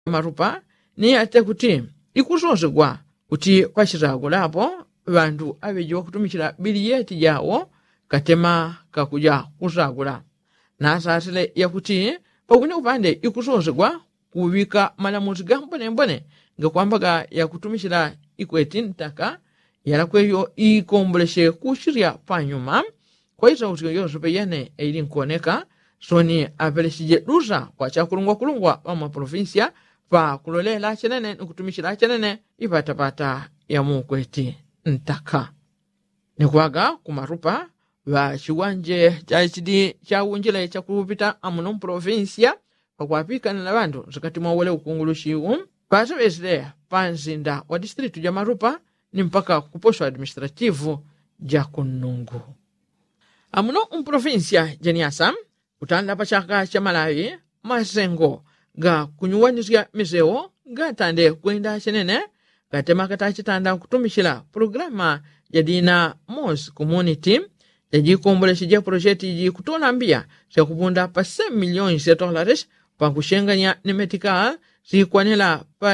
marupa ni ate kuti ikusozegwa kuti pachitagulapo vantu avejiwa kutumikira biliyeti yawo katema kakuja kuzagula na asatile yakuti pakunya kupande ikusozegwa kuwika malamuzi ga mbonembone ngakwambaga yakutumikira ikweti ntaka yalakweyo ikomboleshe kushirya panyuma kwa iza kuti yozope yene ili nkuoneka soni apeleshije duza kwa chakulungwa wa maprovinsia pa kulolela chenene nkutumikira chenene ipatapata ya mukweti ntaka nikuwaga kumarupa wa chiwanje cha chidi cha unjile cha kupita amuno provinsia pakuapika na bantu zakati mwawele ukungulushi pasabezile panzinda wa distritu ya marupa ni mpaka kuposho administrativu ja kunungu amuno provinsia janiasa utanda pachaka cha Malawi masengo ga kunyuwanizia mizeo ga tande kuenda chenene gatema katachitanda kutumishila programa ya dina Mos Community yaji komboleshije project yaji kutona mbia cha kupunda pa 100 milhões de dólares pa kushenganya ni meticais zikwanela pa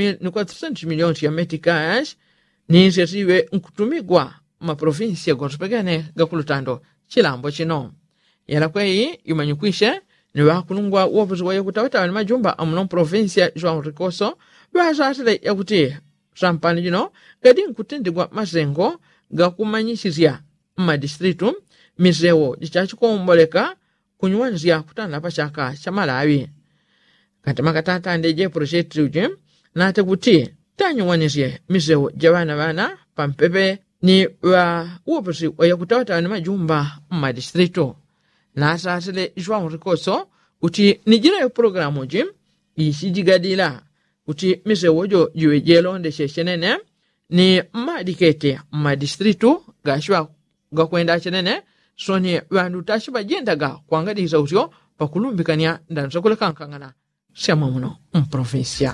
6.400 milhões ya meticais ni zesiwe nkutumigwa maprovinsia gospegane gakulutando chilambo chino yalakwei yumanyukwishe ni wakulungwa wobuzi wa yakutawata ni majumba amuno provinsia João Ricoso basatile yakuti sampani jino gadi nkutendigwa mazengo gakumanyishizia madistritu mizewo jichachikomboleka kunyuwanzia kutana pachaka cha Malawi katema katata ndeje project uje nate kuti tanyuwanizie mizewo jabana pampepe ni wa wobuzi wa yakutawata ni majumba madistritu na asasile João Ricoso kuti nijira programu jim isijigadila kuti mizewo jo juwejelo ndeshe chenene ni madikete madistritu gashwa gakwenda chenene soni vandu tashiba jendaga kuangadiza utyo pakulumbikania ndanzo kulekankangana sema muno provincia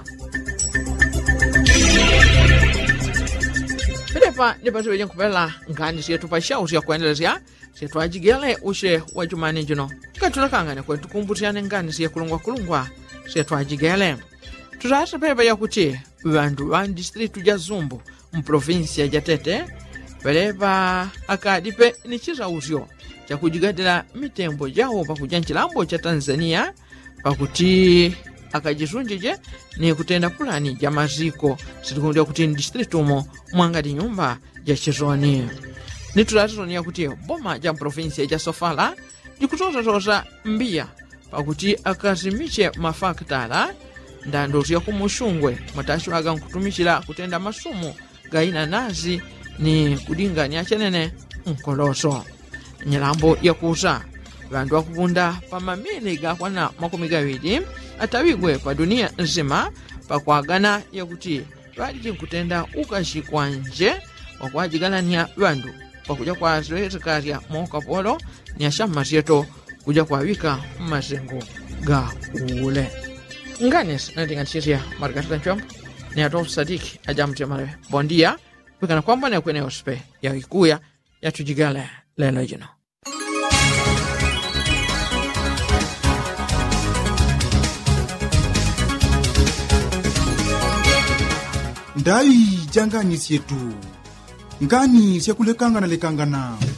Bidepa nipaziwe jenkupela ngani siyetu pasha usia kuendelezia siyetu ajigele ushe wajumani jino katulakangane kwetu kumbusiane ngani siye kulungwa siyetu ajigele tutasa pepa ya kuti vandu wa distritu ja Zumbu mprovinsia ja Tete pelepa akadipe ni chizauzo cha kujigadila mitembo jawo pakuja nchilambo cha Tanzania pakuti akajizunjije ni kutenda pulani ja maziko sitikundia kuti distritu mo mwangadi nyumba ja Chizoni ni tutatonia kuti boma ja provinsia ja Sofala jikutoza mbia pakuti akazimiche mafaktala ndandozi ya kumushungwe matashu aga nkutumishila kutenda masumu gaina nazi ni kudingania chenene nkoloso nyilambo ya kuza vandu wakupunda pa mamili gakwana makumi gawidi atawigwe pa dunia nzima pa kuagana ya kuti vadi nkutenda ukashikwa nje wakwajigalania vandu pa kuja kwa zirekaria moka polo ni ashama zieto kuja kwa wika mazengo ga ule nganes natingatishia margarita nchombo ni Adolfo Sadiki ajamte mare bondia wikana kwamba na kwene ospe ya ikuya ya tujigale lelo jino ndai jangani sietu ngani siakulekangana lekangana